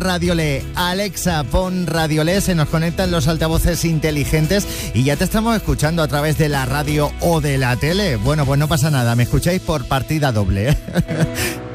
Radiolé. Alexa, pon Radiolé, se nos conectan los altavoces inteligentes y ya te estamos escuchando a través de la radio o de la tele. Bueno, pues no pasa nada, me escucháis por partida doble, ¿eh?